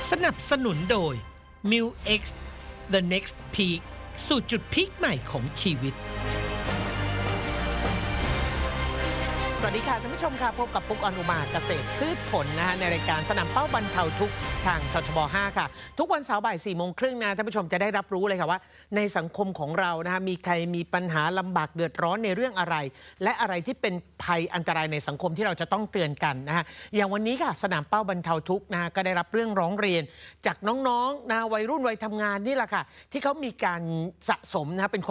สนับสนุนโดย Mil X The Next Peak สู่จุดพีคใหม่ของชีวิตสวัสดีค่ะท่านผู้ชมค่ะพบกับปุ๊กอนุมาเกษตรพืชผลนะคะในรายการสนามเป้าบรรเทาทุกข์ทางททบ 5 ค่ะทุกวันเสาร์บ่าย 4 โมงครึ่งนะท่านผู้ชมจะได้รับรู้เลยค่ะว่าในสังคมของเรานะคะมีใครมีปัญหาลำบากเดือดร้อนในเรื่องอะไรและอะไรที่เป็นภัยอันตรายในสังคมที่เราจะต้องเตือนกันนะคะอย่างวันนี้ค่ะสนามเป้าบรรเทาทุกข์นะก็ได้รับเรื่องร้องเรียนจากน้องๆนะวัยรุ่นวัยทำงานนี่แหละค่ะที่เขามีการสะสมนะเป็น